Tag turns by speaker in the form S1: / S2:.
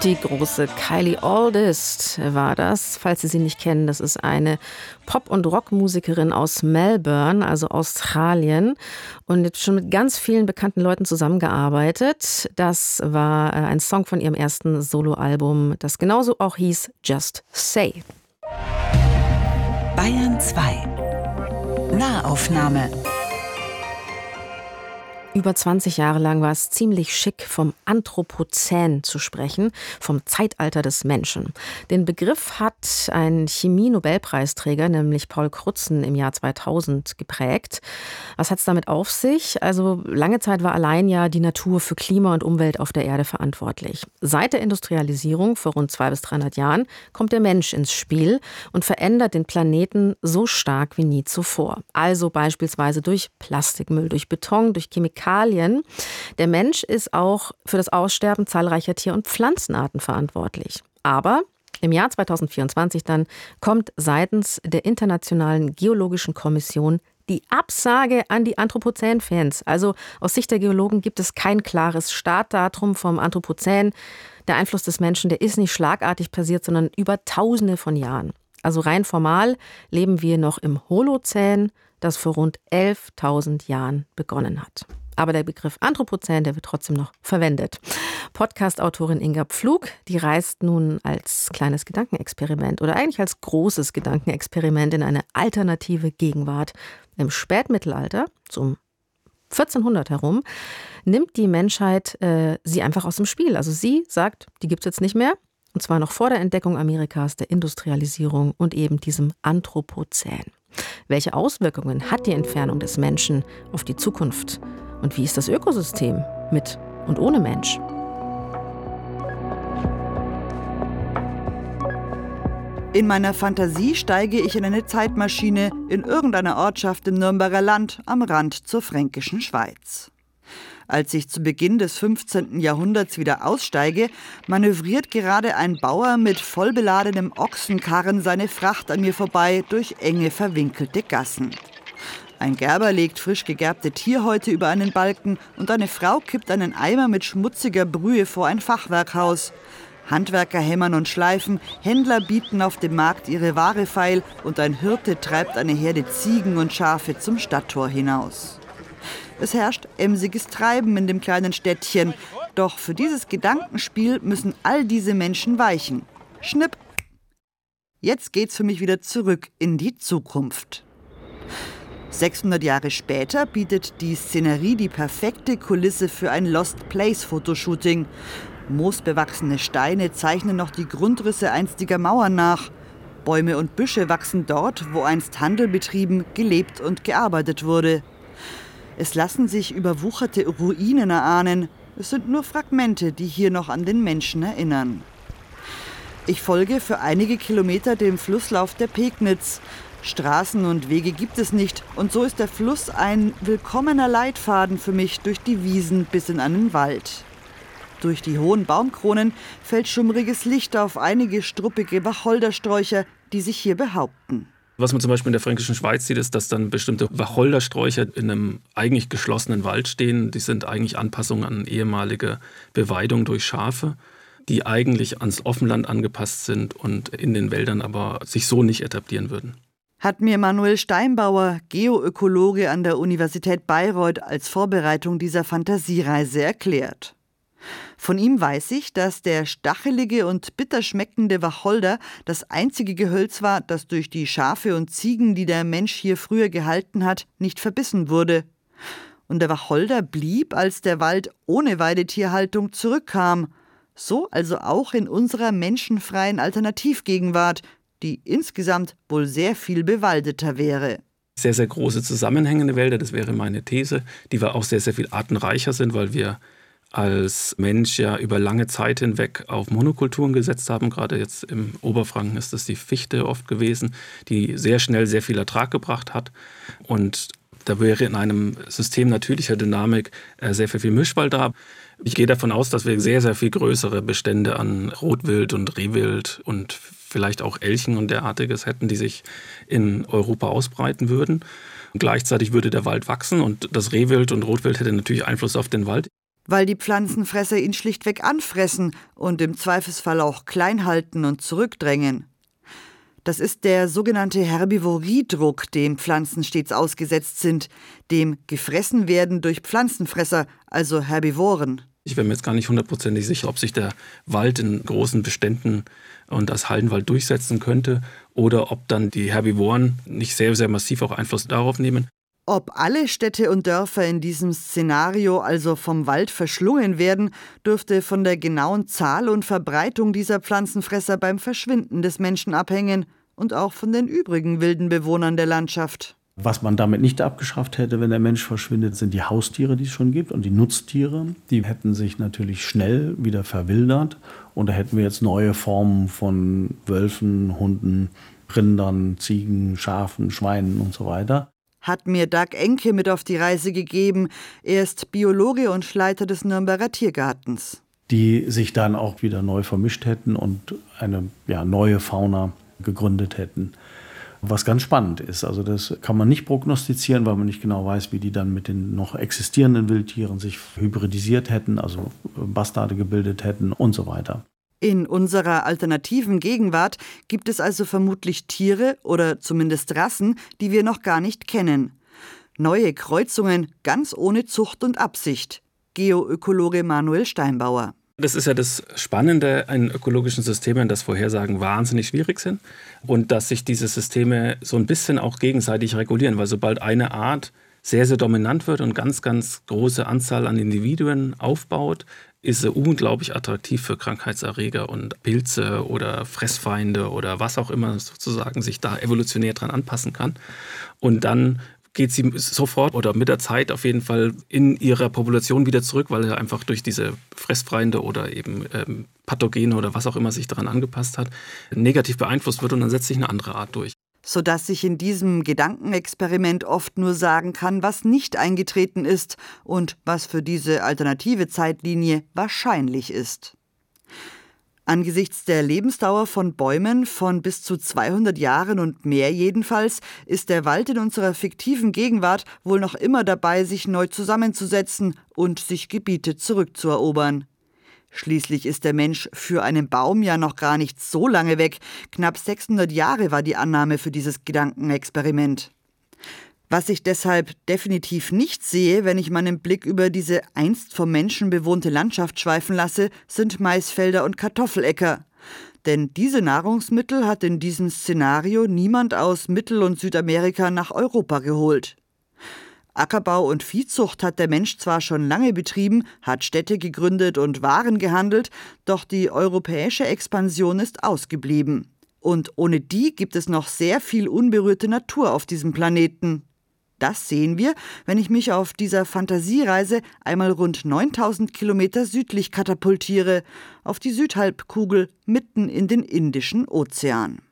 S1: Die große Kylie Auldist war das, falls Sie sie nicht kennen. Das ist eine Pop- und Rockmusikerin aus Melbourne, also Australien. Und jetzt schon mit ganz vielen bekannten Leuten zusammengearbeitet. Das war ein Song von ihrem ersten Soloalbum, das genauso auch hieß Just Say.
S2: Bayern 2 Nahaufnahme.
S1: Über 20 Jahre lang war es ziemlich schick, vom Anthropozän zu sprechen, vom Zeitalter des Menschen. Den Begriff hat ein Chemie-Nobelpreisträger, nämlich Paul Crutzen, im Jahr 2000 geprägt. Was hat es damit auf sich? Also lange Zeit war allein ja die Natur für Klima und Umwelt auf der Erde verantwortlich. Seit der Industrialisierung vor rund 200 bis 300 Jahren kommt der Mensch ins Spiel und verändert den Planeten so stark wie nie zuvor. Also beispielsweise durch Plastikmüll, durch Beton, durch Chemikalien. Der Mensch ist auch für das Aussterben zahlreicher Tier- und Pflanzenarten verantwortlich. Aber im Jahr 2024 dann kommt seitens der Internationalen Geologischen Kommission die Absage an die Anthropozän-Fans. Also aus Sicht der Geologen gibt es kein klares Startdatum vom Anthropozän. Der Einfluss des Menschen, der ist nicht schlagartig passiert, sondern über Tausende von Jahren. Also rein formal leben wir noch im Holozän, das vor rund 11.000 Jahren begonnen hat. Aber der Begriff Anthropozän, der wird trotzdem noch verwendet. Podcast-Autorin Inga Pflug, die reist nun als kleines Gedankenexperiment oder eigentlich als großes Gedankenexperiment in eine alternative Gegenwart. Im Spätmittelalter, um 1400 herum, nimmt die Menschheit sie einfach aus dem Spiel. Also sie sagt, die gibt es jetzt nicht mehr. Und zwar noch vor der Entdeckung Amerikas, der Industrialisierung und eben diesem Anthropozän. Welche Auswirkungen hat die Entfernung des Menschen auf die Zukunft? Und wie ist das Ökosystem mit und ohne Mensch?
S3: In meiner Fantasie steige ich in eine Zeitmaschine in irgendeiner Ortschaft im Nürnberger Land am Rand zur fränkischen Schweiz. Als ich zu Beginn des 15. Jahrhunderts wieder aussteige, manövriert gerade ein Bauer mit vollbeladenem Ochsenkarren seine Fracht an mir vorbei durch enge, verwinkelte Gassen. Ein Gerber legt frisch gegerbte Tierhäute über einen Balken und eine Frau kippt einen Eimer mit schmutziger Brühe vor ein Fachwerkhaus. Handwerker hämmern und schleifen, Händler bieten auf dem Markt ihre Ware feil und ein Hirte treibt eine Herde Ziegen und Schafe zum Stadttor hinaus. Es herrscht emsiges Treiben in dem kleinen Städtchen, doch für dieses Gedankenspiel müssen all diese Menschen weichen. Schnipp! Jetzt geht's für mich wieder zurück in die Zukunft. 600 Jahre später bietet die Szenerie die perfekte Kulisse für ein Lost-Place-Fotoshooting. Moosbewachsene Steine zeichnen noch die Grundrisse einstiger Mauern nach. Bäume und Büsche wachsen dort, wo einst Handel betrieben, gelebt und gearbeitet wurde. Es lassen sich überwucherte Ruinen erahnen. Es sind nur Fragmente, die hier noch an den Menschen erinnern. Ich folge für einige Kilometer dem Flusslauf der Pegnitz. Straßen und Wege gibt es nicht und so ist der Fluss ein willkommener Leitfaden für mich durch die Wiesen bis in einen Wald. Durch die hohen Baumkronen fällt schummriges Licht auf einige struppige Wacholdersträucher, die sich hier behaupten.
S4: Was man zum Beispiel in der fränkischen Schweiz sieht, ist, dass dann bestimmte Wacholdersträucher in einem eigentlich geschlossenen Wald stehen. Die sind eigentlich Anpassungen an ehemalige Beweidung durch Schafe, die eigentlich ans Offenland angepasst sind und in den Wäldern aber sich so nicht etablieren würden.
S3: Hat mir Manuel Steinbauer, Geoökologe an der Universität Bayreuth, als Vorbereitung dieser Fantasiereise erklärt. Von ihm weiß ich, dass der stachelige und bitter schmeckende Wacholder das einzige Gehölz war, das durch die Schafe und Ziegen, die der Mensch hier früher gehalten hat, nicht verbissen wurde. Und der Wacholder blieb, als der Wald ohne Weidetierhaltung zurückkam. So also auch in unserer menschenfreien Alternativgegenwart, die insgesamt wohl sehr viel bewaldeter wäre.
S4: Sehr, sehr große zusammenhängende Wälder, das wäre meine These, die wir auch sehr, sehr viel artenreicher sind, weil wir als Mensch ja über lange Zeit hinweg auf Monokulturen gesetzt haben. Gerade jetzt im Oberfranken ist das die Fichte oft gewesen, die sehr schnell sehr viel Ertrag gebracht hat. Und da wäre in einem System natürlicher Dynamik sehr viel Mischwald da. Ich gehe davon aus, dass wir sehr, sehr viel größere Bestände an Rotwild und Rehwild und vielleicht auch Elchen und derartiges hätten, die sich in Europa ausbreiten würden. Und gleichzeitig würde der Wald wachsen und das Rehwild und Rotwild hätte natürlich Einfluss auf den Wald.
S3: weil die Pflanzenfresser ihn schlichtweg anfressen und im Zweifelsfall auch klein halten und zurückdrängen. Das ist der sogenannte Herbivoriedruck, dem Pflanzen stets ausgesetzt sind, dem Gefressenwerden durch Pflanzenfresser, also Herbivoren.
S4: Ich bin mir jetzt gar nicht hundertprozentig sicher, ob sich der Wald in großen Beständen und als Haldenwald durchsetzen könnte oder ob dann die Herbivoren nicht sehr, sehr massiv auch Einfluss darauf nehmen.
S3: Ob alle Städte und Dörfer in diesem Szenario also vom Wald verschlungen werden, dürfte von der genauen Zahl und Verbreitung dieser Pflanzenfresser beim Verschwinden des Menschen abhängen und auch von den übrigen wilden Bewohnern der Landschaft.
S5: Was man damit nicht abgeschafft hätte, wenn der Mensch verschwindet, sind die Haustiere, die es schon gibt, und die Nutztiere. Die hätten sich natürlich schnell wieder verwildert. Und da hätten wir jetzt neue Formen von Wölfen, Hunden, Rindern, Ziegen, Schafen, Schweinen und so weiter.
S3: Hat mir Doug Enke mit auf die Reise gegeben. Er ist Biologe und Leiter des Nürnberger Tiergartens.
S5: Die sich dann auch wieder neu vermischt hätten und eine neue Fauna gegründet hätten. Was ganz spannend ist, also das kann man nicht prognostizieren, weil man nicht genau weiß, wie die dann mit den noch existierenden Wildtieren sich hybridisiert hätten, also Bastarde gebildet hätten und so weiter.
S3: In unserer alternativen Gegenwart gibt es also vermutlich Tiere oder zumindest Rassen, die wir noch gar nicht kennen. Neue Kreuzungen ganz ohne Zucht und Absicht. Geoökologe Manuel Steinbauer.
S4: Das ist ja das Spannende in ökologischen Systemen, dass Vorhersagen wahnsinnig schwierig sind und dass sich diese Systeme so ein bisschen auch gegenseitig regulieren, weil sobald eine Art sehr, sehr dominant wird und ganz, ganz große Anzahl an Individuen aufbaut, ist sie unglaublich attraktiv für Krankheitserreger und Pilze oder Fressfeinde oder was auch immer sozusagen sich da evolutionär dran anpassen kann. Und dann geht sie sofort oder mit der Zeit auf jeden Fall in ihrer Population wieder zurück, weil er einfach durch diese Fressfeinde oder eben Pathogene oder was auch immer sich daran angepasst hat, negativ beeinflusst wird und dann setzt sich eine andere Art durch.
S3: Sodass ich in diesem Gedankenexperiment oft nur sagen kann, was nicht eingetreten ist und was für diese alternative Zeitlinie wahrscheinlich ist. Angesichts der Lebensdauer von Bäumen von bis zu 200 Jahren und mehr jedenfalls, ist der Wald in unserer fiktiven Gegenwart wohl noch immer dabei, sich neu zusammenzusetzen und sich Gebiete zurückzuerobern. Schließlich ist der Mensch für einen Baum ja noch gar nicht so lange weg. Knapp 600 Jahre war die Annahme für dieses Gedankenexperiment. Was ich deshalb definitiv nicht sehe, wenn ich meinen Blick über diese einst vom Menschen bewohnte Landschaft schweifen lasse, sind Maisfelder und Kartoffeläcker. Denn diese Nahrungsmittel hat in diesem Szenario niemand aus Mittel- und Südamerika nach Europa geholt. Ackerbau und Viehzucht hat der Mensch zwar schon lange betrieben, hat Städte gegründet und Waren gehandelt, doch die europäische Expansion ist ausgeblieben. Und ohne die gibt es noch sehr viel unberührte Natur auf diesem Planeten. Das sehen wir, wenn ich mich auf dieser Fantasiereise einmal rund 9000 Kilometer südlich katapultiere, auf die Südhalbkugel mitten in den Indischen Ozean.